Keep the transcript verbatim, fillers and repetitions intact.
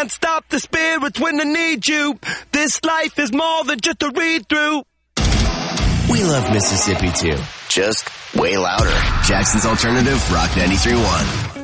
can't stop the spirits when I need you. This life is more than just a read-through. We love Mississippi, too. Just way louder. Jackson's Alternative, Rock ninety-three point one.